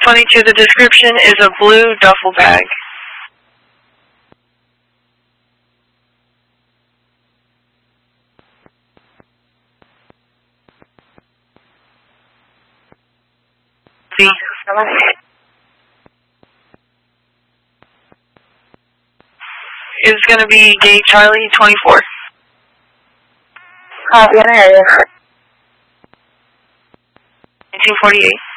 22, the description is a blue duffel bag. C. Is going to be gate Charlie 24. Copy, in area. 1948.